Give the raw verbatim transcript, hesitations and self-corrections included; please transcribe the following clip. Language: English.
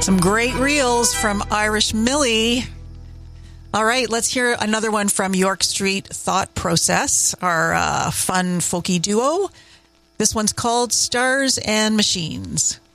Some great reels from Irish Millie. All right, let's hear another one from York Street Thought Process, our uh, fun folky duo. This one's called Stars and Machines.